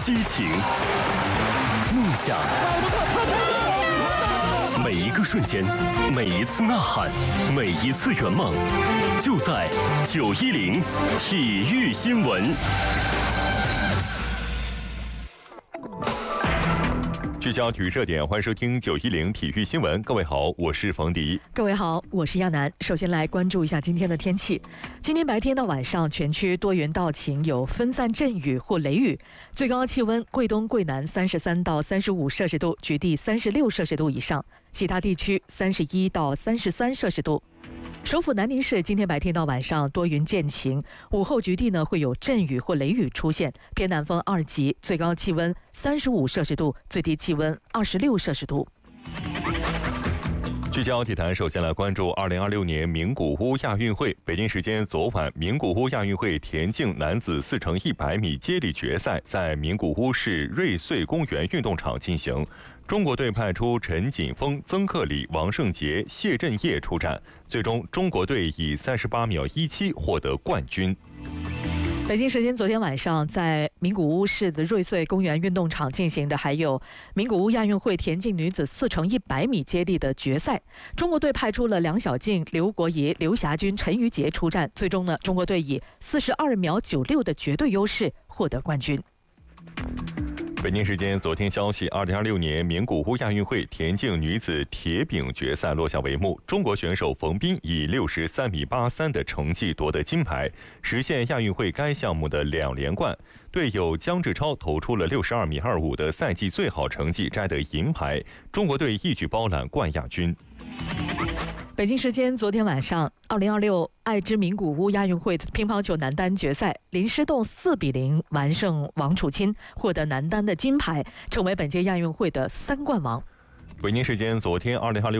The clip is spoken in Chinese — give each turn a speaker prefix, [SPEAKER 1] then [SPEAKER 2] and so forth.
[SPEAKER 1] 激情、梦想，每一个瞬间，每一次呐喊，每一次圆梦，就在910体育新闻。聚焦体育热点，欢迎收听910体育新闻。各位好，我是冯迪。
[SPEAKER 2] 各位好，我是亚楠。首先来关注一下今天的天气。今天白天到晚上，全区多云到晴，有分散阵雨或雷雨。最高气温，贵东、贵南33到35摄氏度，局地36摄氏度以上；其他地区31到33摄氏度。首府南宁市今天白天到晚上多云见晴，午后局地会有阵雨或雷雨出现，偏南风2级，最高气温35摄氏度，最低气温26摄氏度。
[SPEAKER 1] 聚焦体坛，首先来关注2026年名古屋亚运会。北京时间昨晚，名古屋亚运会田径男子4乘100米接力决赛在名古屋市瑞穗公园运动场进行。中国队派出陈锦锋、曾克礼、王胜杰、谢震业出战，最终中国队以38秒17获得冠军。
[SPEAKER 2] 北京时间昨天晚上，在名古屋市的瑞穗公园运动场进行的还有名古屋亚运会田径女子4乘100米接力的决赛。中国队派出了梁晓静、刘国仪、刘霞军、陈瑜杰出战，最终中国队以42秒96的绝对优势获得冠军。
[SPEAKER 1] 北京时间昨天消息，2026年名古屋亚运会田径女子铁饼决赛落下帷幕，中国选手冯彬以63米83的成绩夺得金牌，实现亚运会该项目的2连冠。队友姜志超投出了62米25的赛季最好成绩，摘得银牌，中国队一举包揽冠亚军。
[SPEAKER 2] 北京时间昨天晚上，2026爱知名古屋亚运会乒乓球男单决赛，林诗栋4比0完胜王楚钦，获得男单的金牌，成为本届亚运会的3冠王。
[SPEAKER 1] 北京时间昨天，2026